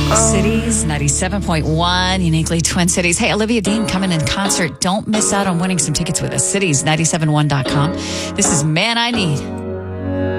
Cities 97.1, uniquely Twin Cities. Hey, Olivia Dean coming in concert. Don't miss out on winning some tickets with us. Cities971.com. This is Man I Need.